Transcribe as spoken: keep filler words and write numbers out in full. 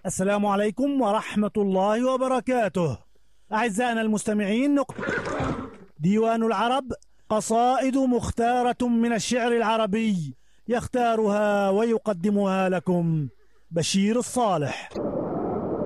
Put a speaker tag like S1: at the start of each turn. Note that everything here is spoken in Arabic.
S1: السلام عليكم ورحمة الله وبركاته. أعزائنا المستمعين، ديوان العرب، قصائد مختارة من الشعر العربي، يختارها ويقدمها لكم بشير الصالح.